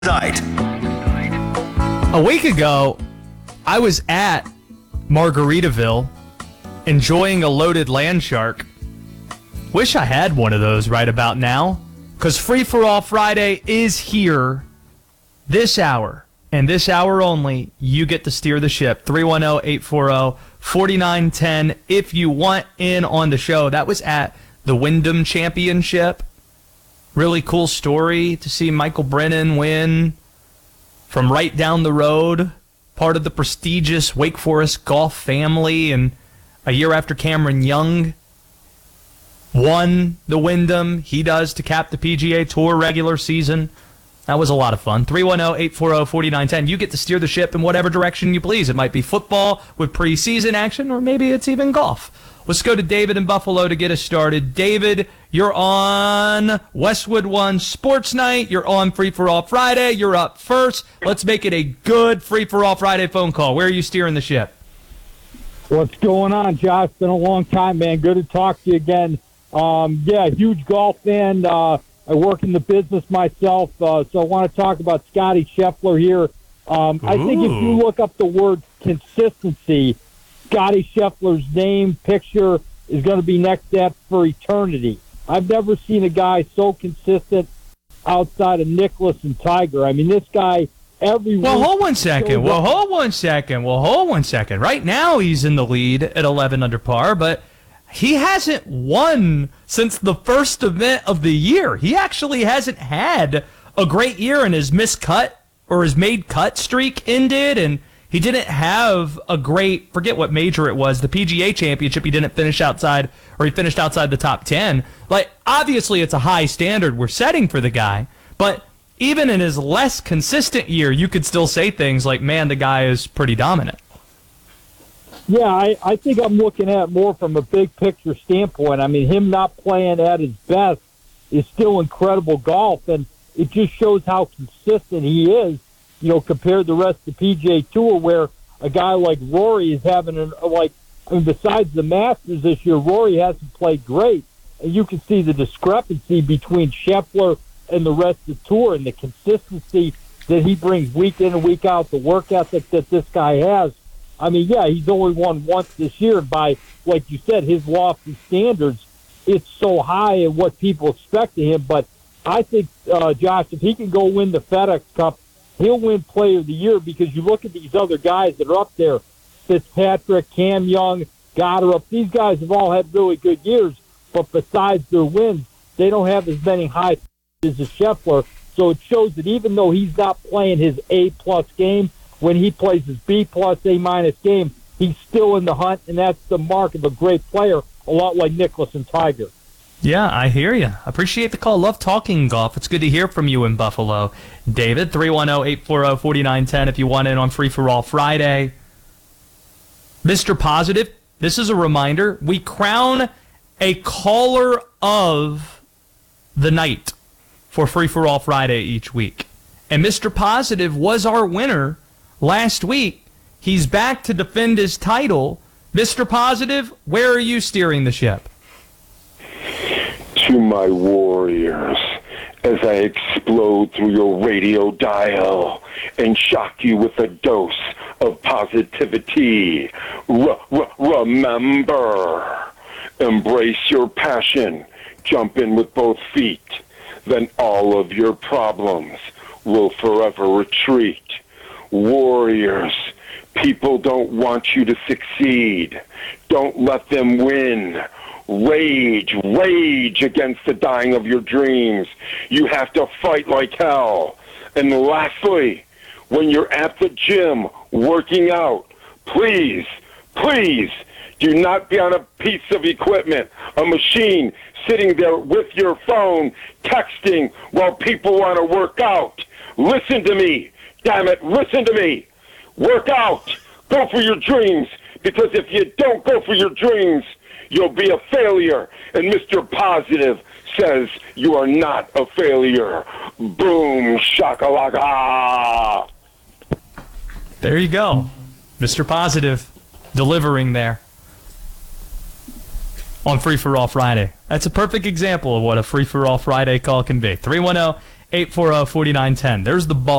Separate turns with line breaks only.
Night.
A week ago, I was at Margaritaville enjoying a loaded land shark. Wish I had one of those right about now, because Free For All Friday is here this hour, and this hour only. You get to steer the ship. 310-840-4910 if you want in on the show. That was at the Wyndham Championship. Really cool story to see Michael Brennan win from right down the road, part of the prestigious Wake Forest golf family, and a year after Cameron Young won the Wyndham, he does to cap the PGA Tour regular season. That was a lot of fun. 310-840-4910. You get to steer the ship in whatever direction you please. It might be football with preseason action, or maybe it's even golf. Let's go to David in Buffalo to get us started. David, you're on Westwood One Sports Night. You're on Free For All Friday. You're up first. Let's make it a good Free For All Friday phone call. Where are you steering the ship?
What's going on, Josh? It's been a long time, man. Good to talk to you again. Huge golf fan. I work in the business myself, so I want to talk about Scotty Scheffler here. I think if you look up the word consistency, Scotty Scheffler's name, picture is going to be next up for eternity. I've never seen a guy so consistent outside of Nicklaus and Tiger. I mean, this guy every week.
Hold one second. Right now he's in the lead at 11 under par, but he hasn't won since the first event of the year. He actually hasn't had a great year, and his missed cut or his made cut streak ended, and he didn't have a great, forget what major it was, the PGA Championship. He didn't finish outside, or he finished outside the top 10. Like, obviously it's a high standard we're setting for the guy, but even in his less consistent year, you could still say things like, man, the guy is pretty dominant.
Yeah, I think I'm looking at it more from a big picture standpoint. I mean, him not playing at his best is still incredible golf, and it just shows how consistent he is, you know, compared to the rest of the PGA Tour, where a guy like Rory is having, besides the Masters this year, Rory hasn't played great. And you can see the discrepancy between Scheffler and the rest of the Tour, and the consistency that he brings week in and week out, the work ethic that this guy has. I mean, yeah, he's only won once this year. By, like you said, his lofty standards, it's so high in what people expect of him. But I think, Josh, if he can go win the FedEx Cup, he'll win Player of the Year, because you look at these other guys that are up there, Fitzpatrick, Cam Young, Goddard. These guys have all had really good years, but besides their wins, they don't have as many high as a Scheffler. So it shows that even though he's not playing his A-plus game, when he plays his B-plus, A-minus game, he's still in the hunt, and that's the mark of a great player, a lot like Nicklaus and Tiger.
Yeah, I hear you. Appreciate the call. Love talking golf. It's good to hear from you in Buffalo. David, 310-840-4910 if you want in on Free For All Friday. Mr. Positive, this is a reminder. We crown a caller of the night for Free For All Friday each week. And Mr. Positive was our winner last week. He's back to defend his title. Mr. Positive, where are you steering the ship?
To my warriors, as I explode through your radio dial and shock you with a dose of positivity. Remember, embrace your passion, jump in with both feet, then all of your problems will forever retreat. Warriors, people don't want you to succeed. Don't let them win. Rage against the dying of your dreams. You have to fight like hell. And lastly, when you're at the gym working out, please do not be on a piece of equipment, a machine, sitting there with your phone, texting while people want to work out. Listen to me. Damn it, listen to me. Work out. Go for your dreams, because if you don't go for your dreams, you'll be a failure. And Mr. Positive says you are not a failure. Boom, shakalaka.
There you go. Mr. Positive delivering there on Free For All Friday. That's a perfect example of what a Free For All Friday call can be. 310 840-4910. There's the ball.